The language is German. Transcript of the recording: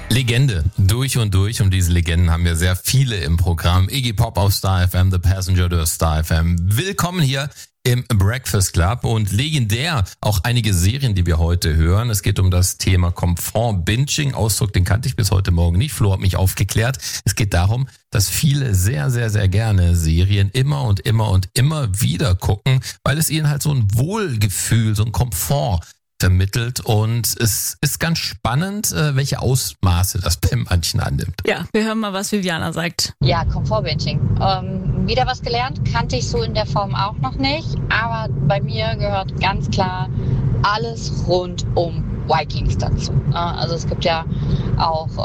Legende, durch und durch. Und diese Legenden haben wir sehr viele im Programm. Iggy Pop auf Star FM, The Passenger durch Star FM. Willkommen hier im Breakfast Club und legendär auch einige Serien, die wir heute hören. Es geht um das Thema Komfort-Binging. Ausdruck, den kannte ich bis heute Morgen nicht. Flo hat mich aufgeklärt. Es geht darum, dass viele sehr, sehr, sehr gerne Serien immer und immer und immer wieder gucken, weil es ihnen halt so ein Wohlgefühl, so ein Komfort vermittelt, und es ist ganz spannend, welche Ausmaße das bei manchen annimmt. Ja, wir hören mal, was Viviana sagt. Ja, Komfort-Binging. Wieder was gelernt, kannte ich so in der Form auch noch nicht, aber bei mir gehört ganz klar alles rund um Vikings dazu. Also es gibt ja auch